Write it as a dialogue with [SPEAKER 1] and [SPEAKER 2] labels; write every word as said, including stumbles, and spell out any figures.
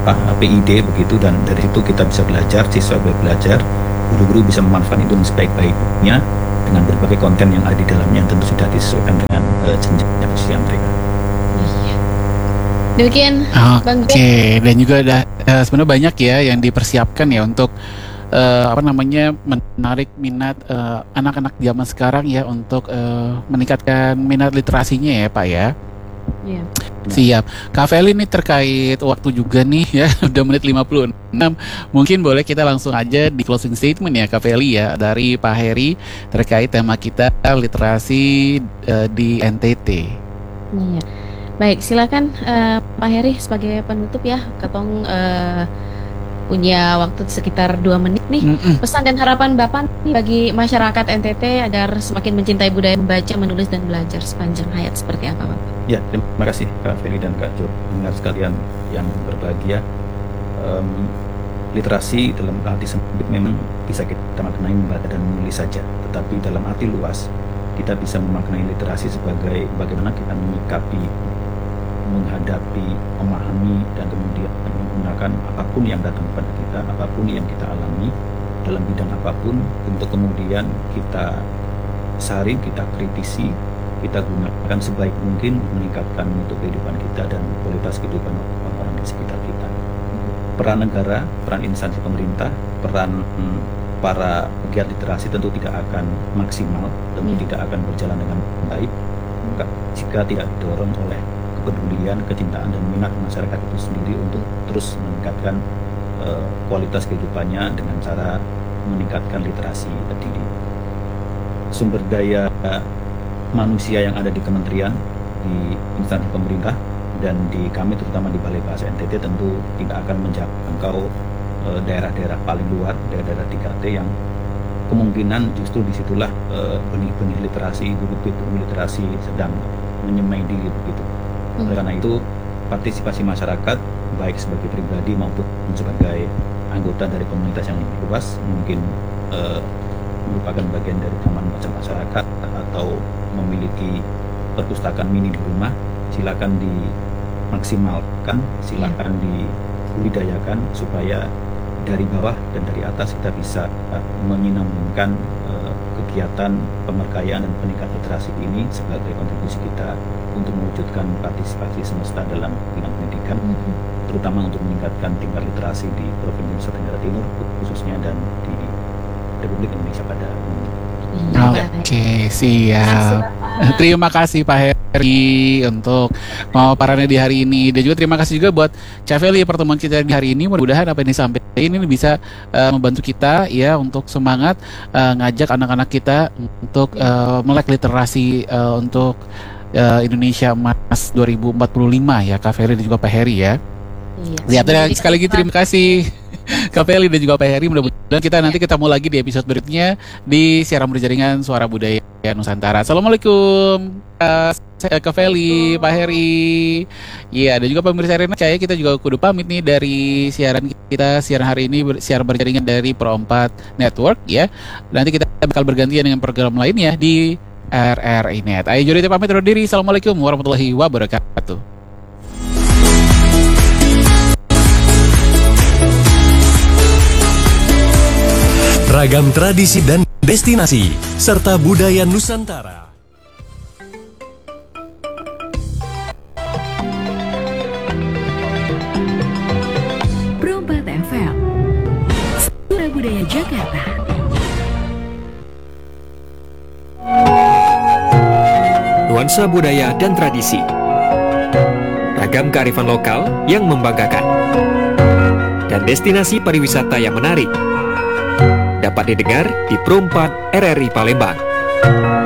[SPEAKER 1] P I D begitu, dan dari itu kita bisa belajar, siswa belajar, guru-guru bisa memanfaatkan itu sebaik-baiknya dengan berbagai konten yang ada di dalamnya yang tentu sudah disesuaikan dengan uh, jenjang usia mereka.
[SPEAKER 2] Iya. Demikian Bang
[SPEAKER 3] Oke, okay. Dan juga ada uh, sebenarnya banyak ya yang dipersiapkan ya untuk uh, apa namanya menarik minat uh, anak-anak zaman sekarang ya untuk uh, meningkatkan minat literasinya ya Pak ya.
[SPEAKER 2] Iya.
[SPEAKER 3] Siap. Kak Feli ini terkait waktu juga nih ya, udah menit lima puluh enam. Mungkin boleh kita langsung aja di closing statement ya Kak Feli ya dari Pak Heri terkait tema kita literasi uh, di N T T.
[SPEAKER 2] Iya. Baik, silakan uh, Pak Heri sebagai penutup ya. Ketong uh, punya waktu sekitar dua menit nih. Mm-mm. Pesan dan harapan Bapak nih bagi masyarakat N T T agar semakin mencintai budaya membaca, menulis dan belajar sepanjang hayat seperti apa Bapak?
[SPEAKER 1] Ya, terima kasih Kak Feli dan Kak Jo, dengar sekalian yang berbahagia. Um, literasi dalam arti sempit memang bisa kita maknai membaca dan menulis saja, tetapi dalam arti luas kita bisa memaknai literasi sebagai bagaimana kita menyikapi, menghadapi, memahami, dan kemudian menggunakan apapun yang datang kepada kita, apapun yang kita alami dalam bidang apapun, untuk kemudian kita saring, kita kritisi, kita gunakan sebaik mungkin meningkatkan mutu kehidupan kita dan kualitas kehidupan orang-orang di sekitar kita. Peran negara, peran instansi pemerintah, peran hmm, para pegiat literasi tentu tidak akan maksimal, tentu hmm. tidak akan berjalan dengan baik jika tidak didorong oleh kepedulian, kecintaan dan minat masyarakat itu sendiri untuk terus meningkatkan uh, kualitas kehidupannya dengan cara meningkatkan literasi diri. Sumber daya uh, manusia yang ada di kementerian, di instansi pemerintah, dan di kami terutama di Balai Bahasa N T T tentu tidak akan menjangkau uh, daerah-daerah paling luar, daerah-daerah tiga T yang kemungkinan justru disitulah uh, benih-benih literasi, bibit-bibit literasi sedang menyemai diri begitu. Hmm. Oleh karena itu partisipasi masyarakat baik sebagai pribadi maupun sebagai anggota dari komunitas yang lebih luas mungkin uh, merupakan bagian dari taman baca masyarakat atau memiliki perpustakaan mini di rumah, silakan dimaksimalkan, silakan dibudidayakan supaya dari bawah dan dari atas kita bisa uh, menyinambungkan uh, kegiatan pemerkayaan dan peningkat literasi ini sebagai kontribusi kita untuk mewujudkan partisipasi semesta dalam bidang pendidikan, mm-hmm. terutama untuk meningkatkan tingkat literasi di Provinsi Nusa Tenggara Timur khususnya dan di Republik Indonesia pada umumnya.
[SPEAKER 3] Oke, okay, siap. Terima kasih Pak Heri untuk pemaparannya di hari ini, dan juga terima kasih juga buat Kak Feli pertemuan kita di hari ini. Mudah-mudahan apa yang disampaikan ini bisa uh, membantu kita ya untuk semangat uh, ngajak anak-anak kita untuk uh, melek literasi uh, untuk uh, Indonesia Emas dua ribu empat puluh lima ya Kak Feli dan juga Pak Heri ya. Iya. Lihat sekali lagi terima kasih Kak Feli dan juga Pak Heri. Mudah-mudahan kita nanti ketemu lagi di episode berikutnya di siaran berjaringan Suara Budaya Nusantara. Assalamualaikum Kak Feli, Pak Heri. Iya, dan juga pemirsa Arena Cahaya, kita juga kudu pamit nih dari siaran kita siaran hari ini, siaran berjaringan dari Pro empat Network ya. Nanti kita bakal bergantian dengan program lainnya di R R I Net. Ayo Jody pamit undur diri. Assalamualaikum warahmatullahi wabarakatuh.
[SPEAKER 4] Ragam tradisi dan destinasi serta budaya Nusantara.
[SPEAKER 5] Pro empat F M, Suara Budaya Jakarta.
[SPEAKER 6] Nuansa budaya dan tradisi, ragam kearifan lokal yang membanggakan, dan destinasi pariwisata yang menarik dapat didengar di Pro empat R R I Palembang.